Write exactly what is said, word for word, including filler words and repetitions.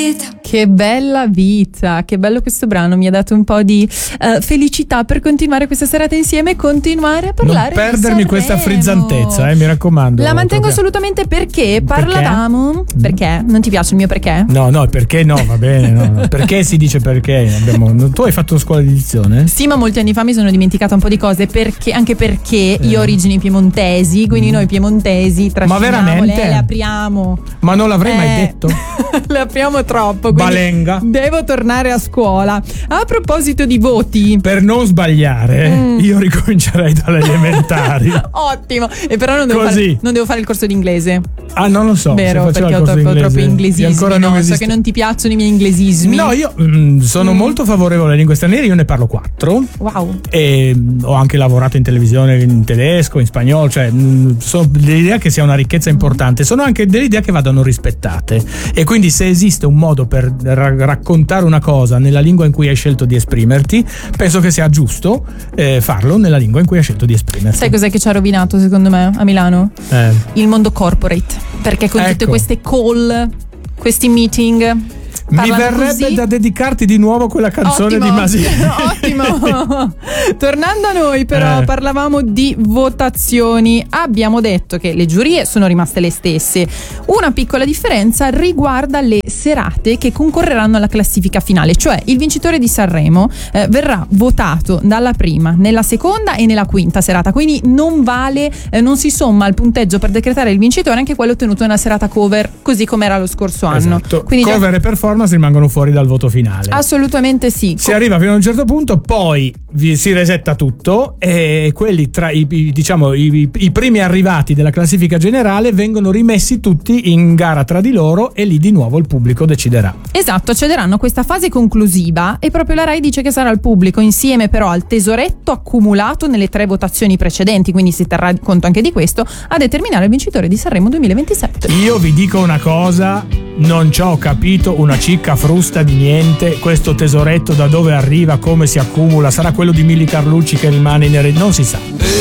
vita. Che bella vita, che bello questo brano, mi ha dato un po' di uh, felicità per continuare questa serata insieme e continuare a parlare. Non perdermi di questa Sanremo. frizzantezza, eh, mi raccomando. La mantengo proprio. assolutamente perché parlavamo. Perché? perché? Non ti piace il mio perché? No, no, perché no, va bene. No, no. Perché si dice perché? Abbiamo... Tu hai fatto scuola di dizione? Sì, ma molti anni fa mi sono dimenticata un po' di cose, perché anche perché Eh. io ho origini piemontesi, quindi mm. noi piemontesi trasciniamo, veramente? le, le apriamo. Ma non l'avrei Eh, mai detto. Le apriamo troppo. Balenga. Devo tornare a scuola. A proposito di voti, Per non sbagliare, Mm. io ricomincerei dalle elementari. ottimo. E però non devo, Così. fare, non devo fare il corso di inglese. Ah, non lo so. Vero, se faceva perché ho il corso troppo, d'inglese. troppo inglesismi. Ancora non No, so esiste. che non ti piacciono i miei inglesismi. No, io mm, sono Mm. molto favorevole alle lingue straniere, io ne parlo quattro. Wow. E mm, ho anche lavorato in televisione in tedesco, in spagnolo, cioè mh, sono dell'idea che sia una ricchezza importante, sono anche dell'idea che vadano rispettate, e quindi se esiste un modo per ra- raccontare una cosa nella lingua in cui hai scelto di esprimerti, penso che sia giusto eh, farlo nella lingua in cui hai scelto di esprimerti. Sai cos'è che ci ha rovinato secondo me a Milano? Eh. Il mondo corporate. Perché con tutte Ecco. queste call, questi meeting, Mi parlano verrebbe così. da dedicarti di nuovo quella canzone Ottimo, di Masini. ottimo. Tornando a noi, però, Eh. parlavamo di votazioni. Abbiamo detto che le giurie sono rimaste le stesse. Una piccola differenza riguarda le serate che concorreranno alla classifica finale, cioè il vincitore di Sanremo eh, verrà votato dalla prima, nella seconda e nella quinta serata, quindi non vale, eh, non si somma al punteggio per decretare il vincitore anche quello ottenuto nella serata cover, così come era lo scorso anno. Esatto. Quindi già- Cover e performance rimangono fuori dal voto finale. assolutamente sì. Si arriva fino a un certo punto, poi vi si resetta tutto e quelli tra i, i- diciamo i, i primi arrivati della classifica generale vengono rimessi tutti in gara tra di loro, e lì di nuovo il pubblico deciderà. Esatto, accederanno a questa fase conclusiva e proprio la Rai dice che sarà il pubblico, insieme però al tesoretto accumulato nelle tre votazioni precedenti, quindi si terrà conto anche di questo, a determinare il vincitore di Sanremo duemilaventisette. Io vi dico una cosa, non ci ho capito una cicca frusta di niente. Questo tesoretto da dove arriva, come si accumula, sarà quello di Mili Carlucci che rimane in eredità, non si sa.